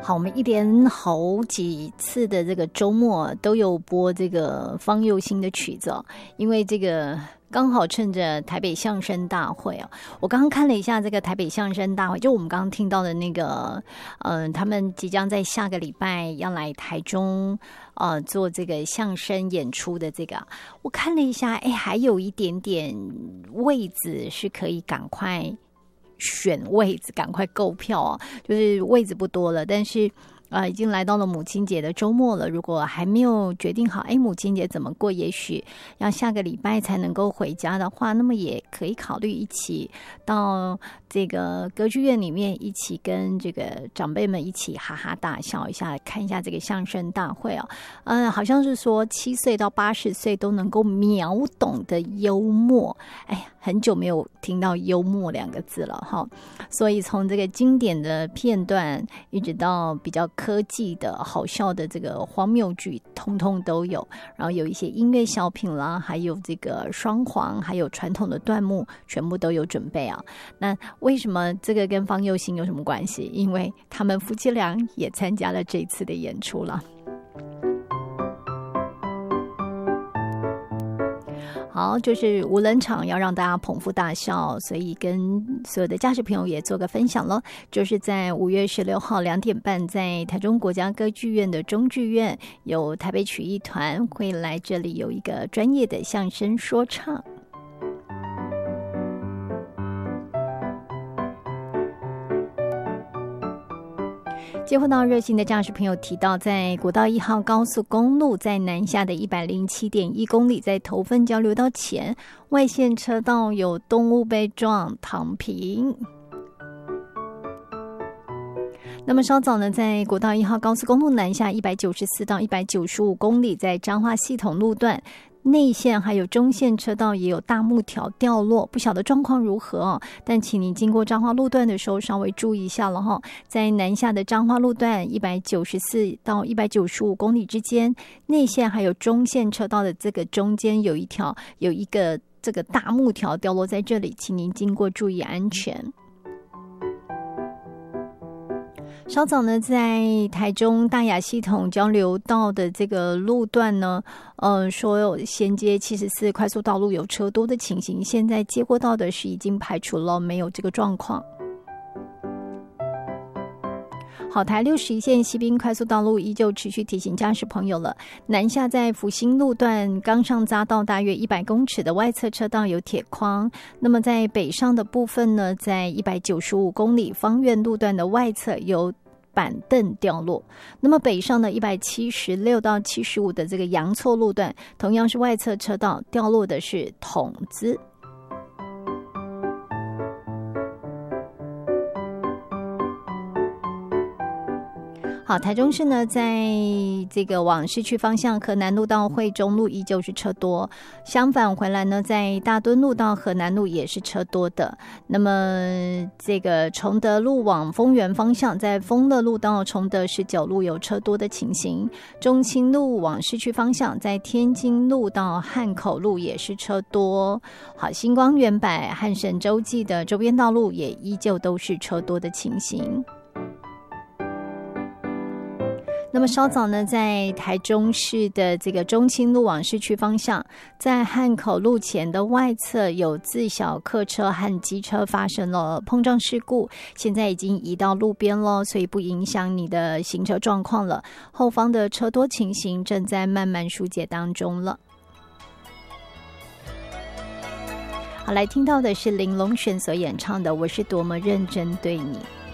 好，我们一连好几次的这个周末都有播这个方佑兴的曲子因为这个刚好趁着台北相声大会我刚刚看了一下这个台北相声大会，就我们刚刚听到的那个他们即将在下个礼拜要来台中做这个相声演出的这个我看了一下还有一点点位置是可以赶快选位置，赶快购票就是位置不多了，但是已经来到了母亲节的周末了，如果还没有决定好母亲节怎么过，也许要下个礼拜才能够回家的话，那么也可以考虑一起到这个歌剧院里面一起跟这个长辈们一起哈哈大笑一下，看一下这个相声大会好像是说7岁到80岁都能够秒懂的幽默，很久没有听到幽默2个字了所以从这个经典的片段一直到比较科技的好笑的这个荒谬剧通通都有，然后有一些音乐小品啦，还有这个双簧，还有传统的段目全部都有准备那为什么这个跟方佑兴有什么关系？因为他们夫妻俩也参加了这一次的演出了。好，就是无冷场要让大家捧腹大笑，所以跟所有的家事朋友也做个分享咯，就是在5月16号2点半在台中国家歌剧院的中剧院，有台北曲艺团会来这里有一个专业的相声说唱。接获到热心的驾驶朋友提到，在国道1号高速公路在南下的 107.1 公里，在头份交流道前外线车道有动物被撞躺平。那么稍早呢，在国道1号高速公路南下194到195公里，在彰化系统路段内线还有中线车道也有大木条掉落，不晓得状况如何但请您经过彰化路段的时候稍微注意一下了在南下的彰化路段194到195公里之间，内线还有中线车道的这个中间有一个这个大木条掉落在这里，请您经过注意安全。稍早呢，在台中大雅系统交流道的这个路段呢，说有衔接74快速道路有车多的情形，现在接过到的是已经排除了，没有这个状况。好，台61线西滨快速道路依旧持续提醒驾驶朋友了，南下在福兴路段刚上匝道大约100公尺的外侧车道有铁框，那么在北上的部分呢，在195公里芳苑路段的外侧有板凳掉落，那么北上的176到75的这个阳错路段同样是外侧车道掉落的是筒子。好，台中市呢，在这个往市区方向河南路到惠中路依旧是车多，相反回来呢，在大墩路到河南路也是车多的。那么这个崇德路往丰原方向，在丰乐路到崇德19路有车多的情形，中清路往市区方向，在天津路到汉口路也是车多。好，星光远百和神州记的周边道路也依旧都是车多的情形。那么稍早呢，在台中市的这个中清路往市区方向，在汉口路前的外侧有自小客车和机车发生了碰撞事故，现在已经移到路边了，所以不影响你的行车状况了。后方的车多情形正在慢慢疏解当中了。好，来听到的是林隆璇所演唱的《我是多么认真对你》。